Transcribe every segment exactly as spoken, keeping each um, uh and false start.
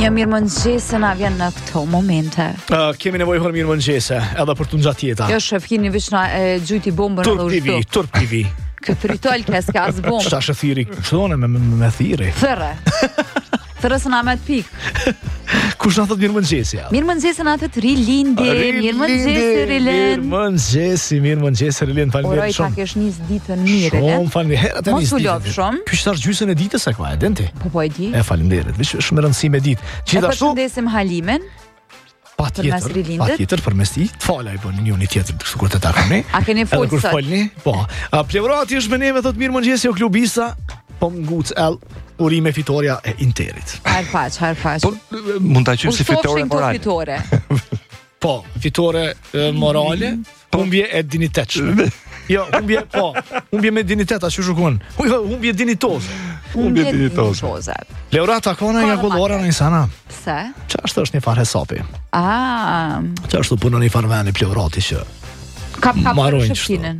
Një mirëmëngjese na vjen në këto momente. Uh, kemi nevojë për mirëmëngjese, edhe për të ngjat jeta. Jo shef, keni veç na e gjujti bombën edhe Turp T V, ushtu. Turp T V. Këtë ritual kes ka as bombë. Shta shë thiri, shtone me, me, me thiri. Thërre. Thërre së na me të pik. Kush na thot mirëmëngjesi? Mirëmëngjese na të ri lindi, mirëmëngjese Rilen. Mirëmëngjesi, mirëmëngjesi Rilen, Oroj faleminderit ta shumë. kesh nis ditën mirë, Rilen. Shumë faleminderit. Mos u lodh shumë. Ky është gjysën e ditës e ka, e denti. Po po e di. E faleminderit. Veç është me rëndësi me ditë. E Gjithashtu, përshëndesim Halimin. patjetër, përmes Rilindet. patjetër përmes tij, të falaj po njëri tjetrin kështu kur të takoni. A keni Edhe fol kur sot? folni, po. A Plevrati është me neve thot mirëmëngjesi o klubista, po nguc ell urime fitoria e Interit. Hajr faq, hajr faq. Po mund ta qysh si fitore morale. Fitore. Po, fitore e, morale, humbje e dinitetshme. Jo, humbje, po, humbje me dinitet, ashtu shukon. Humbje dinitoze. Humbje dinitoze. Leurata kona Ka ja dhe kollora make. në sana. Pse? Ç'është është një farë hesapi. Ah, Ç'është punon një farë vani Plevrati që. kap kap Marrojnë për kështu. shefkinin.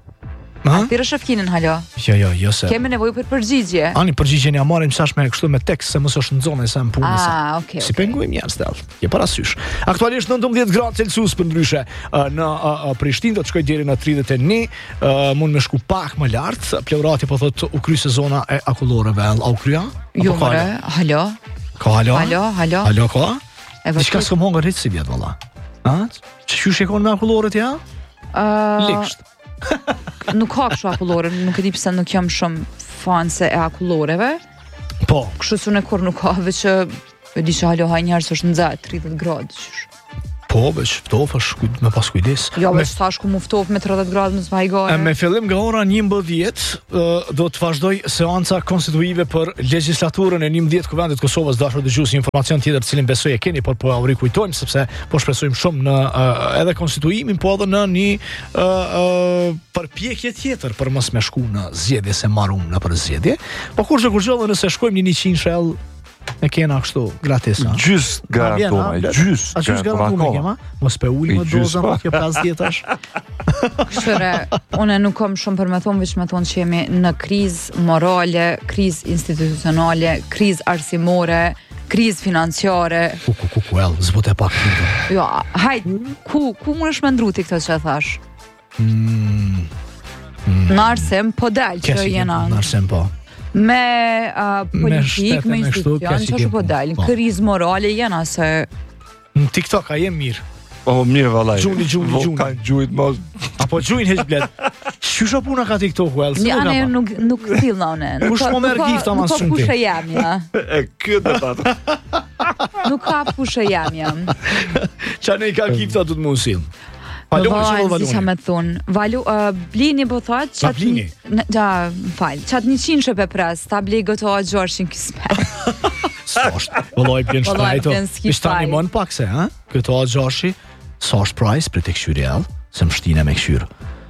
Ha? Tire shefkinin halo. Jo, jo, jo se. Kemi nevojë për përgjigje. Ani përgjigjen ja marrim sash me kështu me tekst se mos është në zonë se në punë. Ah, se- okay, Si okay. pengojmë njerëz dall. Je parasysh. Aktualisht nëntëmbëdhjetë gradë Celsius për ndryshe ë, në ë, ë, Prishtinë do të shkojë deri në tridhjetë e një, ë, mund me shku pak më lart. Plevrati po thotë u kry sezona e akulloreve. A u krya? Jo, Apo ka more, halo? halo. Ka halo? Halo, halo. Halo ka? E Diçka vërtet. s'ka hongër hiç si vjet valla. Ha? Çu shikon me akulloret ja? Ë, Liksht. nuk ka kështu akullore, nuk e di pse nuk jam shumë fanse e akulloreve. Po. Kështu sunë kur nuk ka, veç që e di që halo haj njerës është nxehtë tridhjetë gradë. qysh. Po, veç ftofësh kujt me pas kujdes. Jo, Me veç tash ku muftof me tridhjetë gradë më zbajgore. E, Me fillim nga ora njëmbëdhjetë ë, do të vazhdoj seanca konstituive për legjislaturën e njëmbëdhjetë Kuvendit të Kosovës. Dashur dëgjues, informacion tjetër të cilin besoj e keni, por po ja u rikujtojmë sepse po shpresojmë shumë në ë, edhe konstituimin, po edhe në një ë, ë, përpjekje tjetër për mos me shku në zgjedhje se marrum në për zgjedhje. Po kurse kur gjallë nëse shkojmë një njëqind shell e kena kështu gratis. ha? Gjys garantoma, A, gjys A gjys garantuma kema? Mos pe uli I më gjys, doza po. më kjo pesdhjetash. Kështure, une nuk kam shumë për me thonë, veç me thonë që jemi në krizë morale, krizë institucionale, krizë arsimore, krizë financiare. Ku ku ku ku el, zbut e pak këtu. Jo, hajt, ku, ku më është me ndruti këtë që thash? Mm, Në arsim, po del që Kesi jena në arsem po. me uh, politik, shtete, me me kështu, institucion, kesi që kemi, është po del, po. krizë morale jena se Në TikTok a jem mirë. Po mirë vallaj. Gjuni, gjuni, gjuni. Ka gjujt mos. Apo gjujnë heq bled. Shysha puna ka TikTok-u el. një anë nuk, nuk sill në une. Kush mo merr gifta mas shumë Nuk ti? ka pushe jam, ja. E ky do ta. Nuk ka pushe jam, jam. Qa ne i ka gifta du të mu usil. Valoni, që Vaj, vë si qa valoni? me thonë. Valu, uh, Blini po thot, Ma Blini? Ja, më fal. Çat një qind shë pe pres, ta blej goto a Gjorshin kismet. Sosht. Vëlloj blen Vëlloj, shtrajto. blen s'ki Ishtë tani faj. mon pak se, ha? Këto a gjoshi, sosht price për të këshyri el, se më shtine me këshyrë.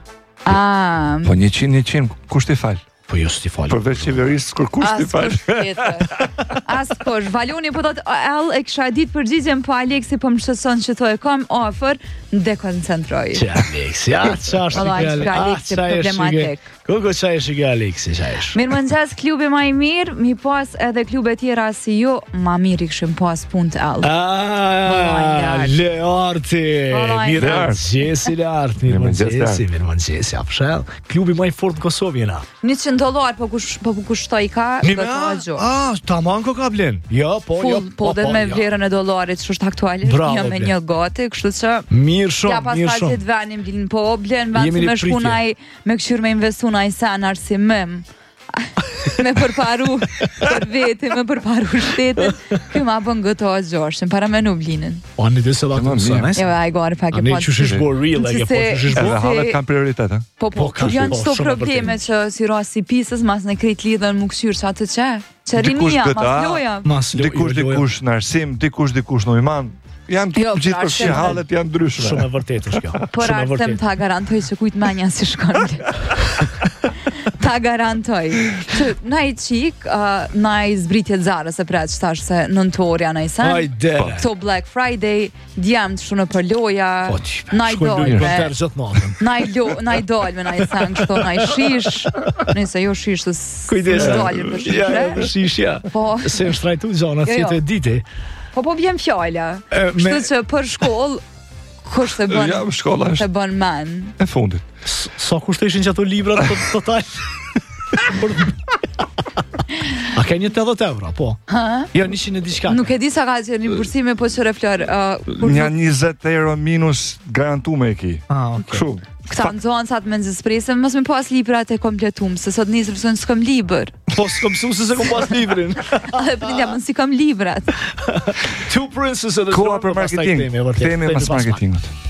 Ah, Po njëqind njëqind kush ti fal? Po jo s'ti fali. Përveç qeverisë kur kush ti as fal? kush tjetër. As kush. Valoni po thot, el e kisha ditë përgjigjen, po Aleksi po më shëson që to e kam ofër, dekoncentroj. Që Aleksi, a, qa është Vallaj, shikë që Aleksi problematik. Kuko qa e shikë Aleksi, qa është? Mirëmëngjes, klubi më i mirë, mi pas edhe klube tjera si ju, ma mirë i kishim pas punë të el. Ah, Learti. Vallaj, Mirëmëngjesi Learti, mirëmëngjesi, mirëmëngjesi, apshel. Klubi më i fort në Kosovë jena. njëqind dollar po kush po kushtoi ka, Mi do me të a? agjo. Ah, tamam ko ka blen. Jo, po, jo. Full, po dhe me jo. vlerën e dollarit që është aktualisht, Bravo, një me Blen. një gati, kështu që Mirë shumë, ja pas mirë fasit shumë. venim dilin, po blen vend Jemi se në me shku pritje. naj, me këshyr me investu naj sen arsimim, me përparu për veti, me përparu shtetit, kjo ma bën gëto a gjoshin, para me në blinin. O, anë dhe se da Tamam, të mirë. mësën, Jo, a i gari pak e Anë po që shish bo real, e ke po që shish bo. Edhe hallet kanë prioritet, ha? Po, po, Po, ka kur janë shumë, qëto shumë e probleme që si ras si pisës, mas në krejt lidhen më këshyrë që atë që, që Dikush rinia, gëta, mas loja. Mas lo- Dikush jo, jo, jo. dikush në arsim, dikush dikush në iman. Janë Jo, gjithë pra, përfshi arsim- hallet janë ndryshme. Shumë e vërtet është kjo. Por Shumë e artem vërtet. ta garantoj që kujt menja si shkon. Ta garantoj. Që na i qik, uh, na i zbritje të zarës e pret që tash se nëntorja na i sen. Hajde. Këto Black Friday, djem të shune për loja, Po, qipe, na i shkojnë dojnë lujnë me, konter gjithë natën. na i, lo, na i dojnë me na i sen kështu, na i shish, nëse jo shish të Kujdes. s'dojnë për Ja, shishre. shishja. Po, Se më shtrajtu gjana, Jo, si jo. të diti. po po bjem fjalla. E, me- Kështu që për shkollë, kush të bën, Ja, shkolla të është bën men. e fundit. S- Sa kushteshin që ato libra të total? A ke një tetëdhjetë euro, po? Ha? Jo, njëqind e diçka. Nuk e di sa ka që një bursime, po qëre Flor, uh, kur Nja njëzet euro minus garantume e ki. Ah, okay. Kështu. këta nxënësat me nxëspresën, mos më pas librat e kompletum, se sot nesër mëson s'kam libër. Po s'kom mësu se se kom pas librin. Edhe prindja më si kam librat. Two Princes edhe Koha për pastaj marketing. kthehemi, vërtet. Kthehemi Kthehemi pas pas marketingut.